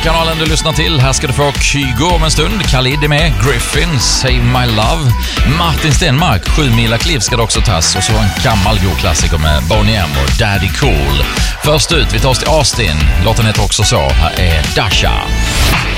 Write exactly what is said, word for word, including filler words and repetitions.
kanalen du lyssnar till. Här ska du få Kygo om en stund. Khalid är med, Griffin, Save My Love. Martin Stenmark, Sju mila kliv ska det också tas. Och så en gammal god klassiker med Boney M och Daddy Cool. Först ut, vi tar oss till Austin. Låten heter också så. Här är Dasha.